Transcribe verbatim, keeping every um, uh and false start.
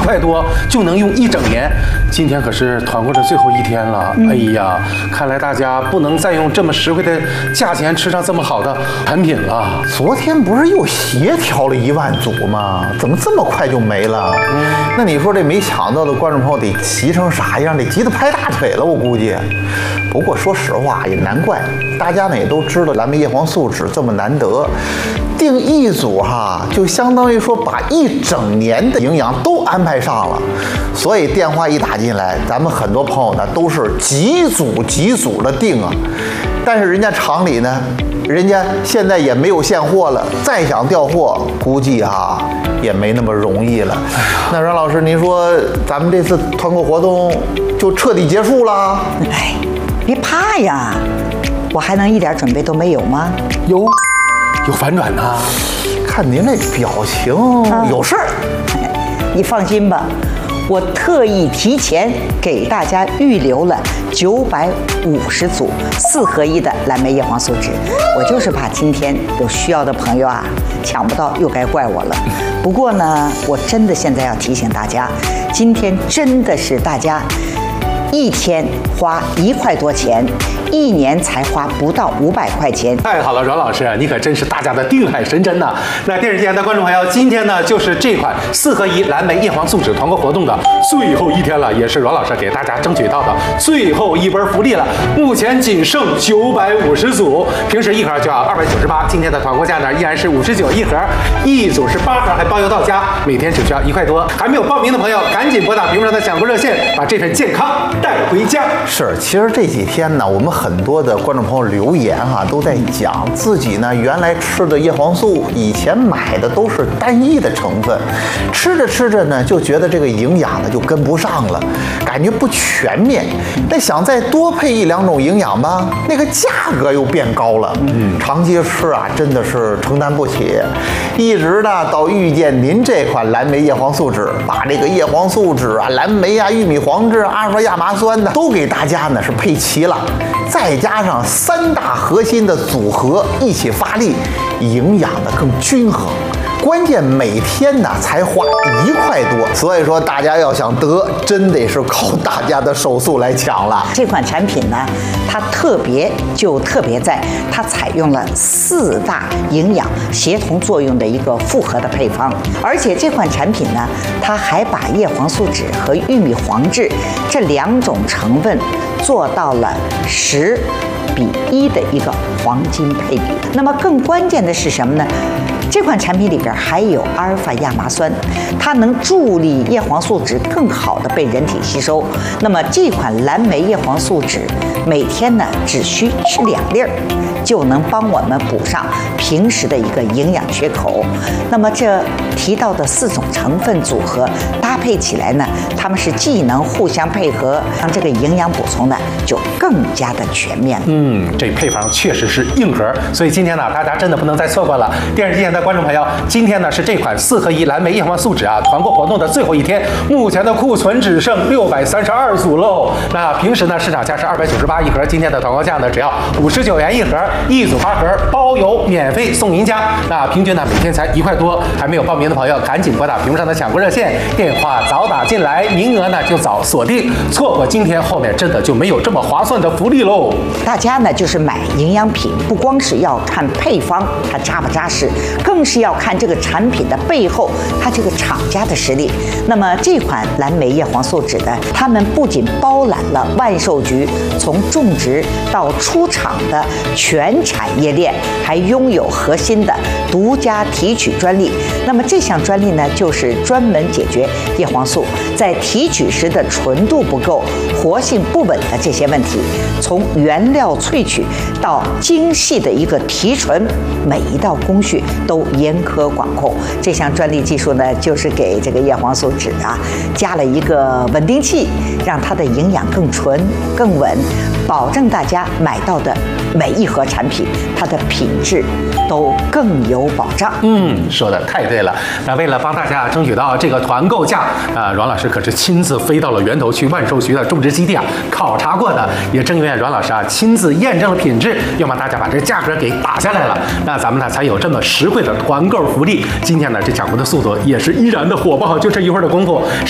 块多就能用一整年。今天可是团购的最后一天了，嗯、哎呀，看来大家不能再用这么实惠的价钱吃上这么好的产品了。 昨天不是又协调了一万组吗？怎么这么快就没了？嗯，那你说这没抢到的观众朋友得急成啥样？得急得拍大腿了，我估计。不过说实话，也难怪，大家呢也都知道蓝莓叶黄素酯这么难得，订一组哈，就相当于说把一整年的营养都安排上了。所以电话一打进来，咱们很多朋友呢都是几组几组的订啊。但是人家厂里呢，人家现在也没有现货了，再想调货，估计哈也没那么容易了。那阮老师，您说咱们这次团购活动就彻底结束了？ 哎，别怕呀，我还能一点准备都没有吗？ 有，有反转呢。 看您那表情，啊、有事儿。 你放心吧，我特意提前给大家预留了九百五十组四合一的蓝莓叶黄素酯，我就是怕今天有需要的朋友啊抢不到，又该怪我了。不过呢，我真的现在要提醒大家，今天真的是大家一天花一块多钱，一年才花不到五百块钱。 太好了，阮老师，你可真是大家的定海神针呐！那电视机前的观众朋友，今天呢就是这款四合一蓝莓叶黄素酯团购活动的最后一天了，也是阮老师给大家争取到的最后一波福利了。目前仅剩九百五十组，平时一盒就要二百九十八，今天的团购价呢依然是五十九一盒，一组是八盒，还包邮到家，每天只需要一块多。还没有报名的朋友，赶紧拨打屏幕上的抢购热线，把这份健康带回家。 是，其实这几天呢，我们很多的观众朋友留言哈、啊，都在讲自己呢原来吃的叶黄素，以前买的都是单一的成分，吃着吃着呢就觉得这个营养呢就跟不上了，感觉不全面。那想再多配一两种营养吧，那个价格又变高了，嗯，长期吃啊真的是承担不起。一直呢到遇见您这款蓝莓叶黄素酯，把这个叶黄素酯啊、蓝莓啊、玉米黄质、阿尔法亚麻酸的都给大家呢是配齐了，再加上三大核心的组合一起发力，营养的更均衡。关键每天呢才花一块多，所以说大家要想得，真得是靠大家的手速来抢了。 这款产品呢，它特别就特别在它采用了四大营养协同作用的一个复合的配方，而且这款产品呢，它还把叶黄素酯和玉米黄质这两种成分做到了十比一的一个黄金配比。那么更关键的是什么呢？这款产品里边还有阿尔法亚麻酸，它能助力叶黄素酯更好的被人体吸收。那么这款蓝莓叶黄素酯每天呢只需吃两粒儿，就能帮我们补上平时的一个营养缺口。那么这提到的四种成分组合搭配起来呢，它们是既能互相配合，让这个营养补充呢就更加的全面了。 嗯，这配方确实是硬核，所以今天呢大家真的不能再错过了。电视机前的观众朋友，今天呢是这款四合一蓝莓叶黄素酯啊团购活动的最后一天，目前的库存只剩六百三十二组喽。那平时呢市场价是二百九十八一盒，今天的团购价呢只要五十九元一盒，一组八盒，包邮免费送您家。那平均呢每天才一块多，还没有报名的朋友赶紧拨打屏幕上的抢购热线，电话早打进来，名额呢就早锁定，错过今天后面真的就没有这么划算的福利喽。 大家呢就是买营养品，不光是要看配方它扎不扎实，更是要看这个产品的背后它这个厂家的实力。那么这款蓝莓叶黄素酯呢，他们不仅包揽了万寿菊从种植到出厂的全产业链，还拥有核心的独家提取专利。那么这项专利呢，就是专门解决叶黄素在提取时的纯度不够、活性不稳的这些问题，从原料萃取到精细的一个提纯，每一道工序都严苛管控。这项专利技术呢，就是给这个叶黄素酯啊加了一个稳定器，让它的营养更纯、更稳，保证大家买到的每一盒产品它的品质都更有保障。 嗯，说的太对了。那为了帮大家争取到这个团购价，啊、呃，阮老师可是亲自飞到了源头去万寿菊的种植基地啊考察过的。也正因为阮老师啊亲自验证了品质，要么大家把这个价格给打下来了，那咱们呢才有这么实惠的团购福利。今天呢这抢购的速度也是依然的火爆，就这一会儿的功夫。